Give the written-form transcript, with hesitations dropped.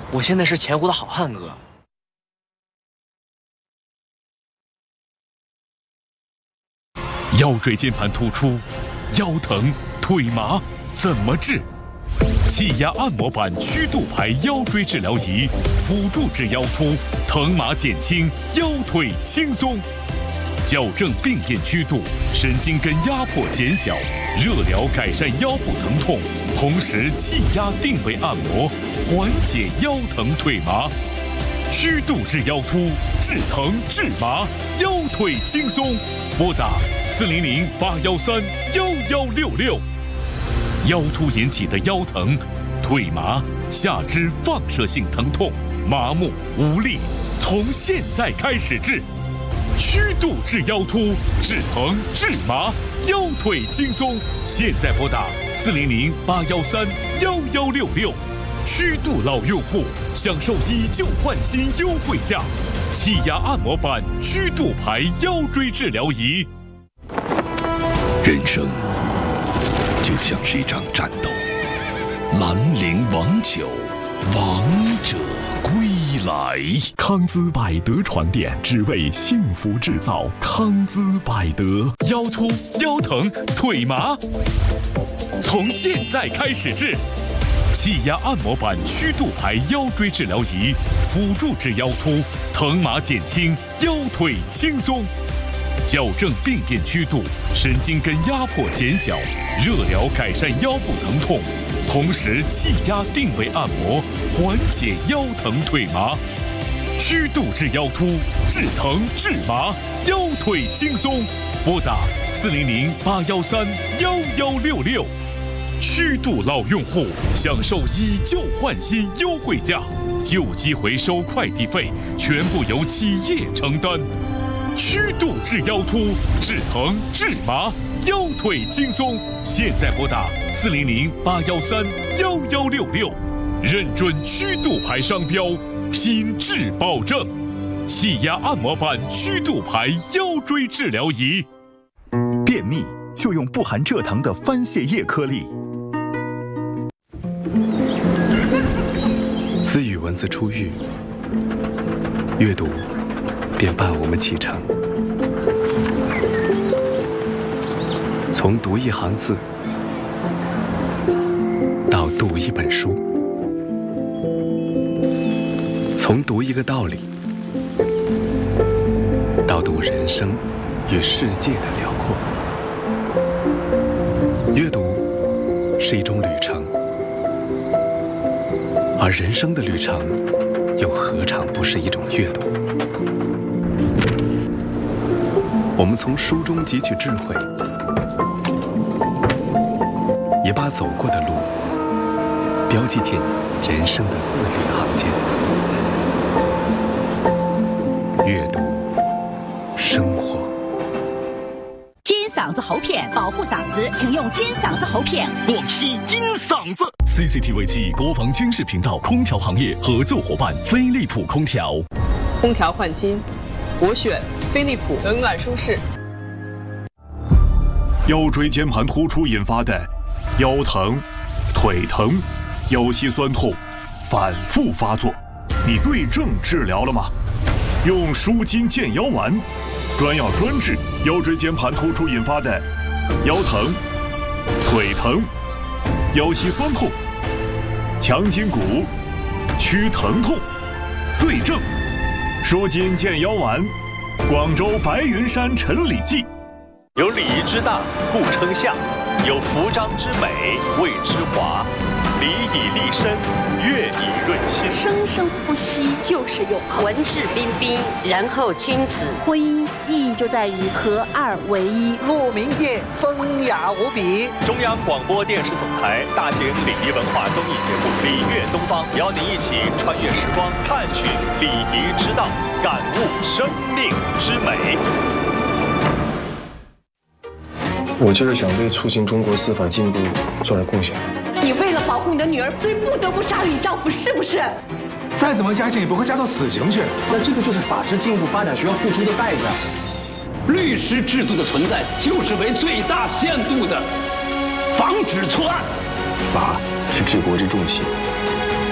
我现在是前湖的好汉哥。 腰椎间盘突出、腰疼、腿麻怎么治？气压按摩板曲度排腰椎治疗仪，辅助治腰突，疼麻减轻，腰腿轻松。矫正病变曲度，神经根压迫减小，热疗改善腰部疼痛，同时气压定位按摩，缓解腰疼腿麻。曲度治腰突，治疼治麻，腰腿轻松。拨打400-813-1166。腰突引起的腰疼、腿麻、下肢放射性疼痛、麻木无力，从现在开始治。曲度治腰突，治疼治麻，腰腿轻松。现在拨打400-813-1166。曲度老用户享受以旧换新优惠价，气压按摩板曲度排腰椎治疗仪。 人生就像是一场战斗，兰陵王酒，王者归来。 康姿百德床垫，只为幸福制造。康姿百德， 腰突、腰疼、腿麻，从现在开始治。气压按摩板曲度排腰椎治疗仪，辅助治腰突，疼麻减轻，腰腿轻松。矫正病变曲度，神经根压迫减小，热疗改善腰部疼痛，同时气压定位按摩，缓解腰疼腿麻。曲度治腰突，治疼治麻，腰腿轻松。拨打400-813-1166。曲度老用户享受以旧换新优惠价，旧机回收快递费全部由企业承担。曲度治腰突，治疼治麻，腰腿轻松。现在拨打400-813-1166，认准曲度牌商标，品质保证。气压按摩板曲度牌腰椎治疗仪。 便秘就用不含蔗糖的番泻叶颗粒。 自语文字出狱，阅读便伴我们启程。从读一行字到读一本书，从读一个道理到读人生与世界的辽阔。阅读是一种旅程，而人生的旅程又何尝不是一种阅读？我们从书中汲取智慧，也把走过的路标记进人生的字里行间。阅读生活。 金嗓子喉片保护嗓子，请用金嗓子喉片。 广西金嗓子。 CCTV 7国防军事频道空调行业合作伙伴飞利浦空调。 空调换新，我选飞利浦，冷暖舒适。 腰椎间盘突出引发的腰疼、腿疼、腰膝酸痛反复发作，你对症治疗了吗？用舒筋健腰丸，专药专治腰椎间盘突出引发的腰疼、腿疼、腰膝酸痛，强筋骨，祛疼痛，对症舒筋健腰丸，广州白云山陈李记。 有礼仪之大，故称相；有服装之美，谓之华。礼以立身，乐以润心。 生生不息就是永恒。 文质彬彬，然后君子。 婚姻意义就在于合二为一。 鹿鸣夜，风雅无比。 中央广播电视总台大型礼仪文化综艺节目《礼乐东方》，邀您一起穿越时光，探寻礼仪之道，感悟生命之美。 我就是想为促进中国司法进步做点贡献。 你为了保护你的女儿，所以不得不杀了你丈夫，是不是？ 再怎么加刑也不会加到死刑去。 那这个就是法治进步发展需要付出的代价。 律师制度的存在，就是为最大限度的防止错案。 法是治国之重器，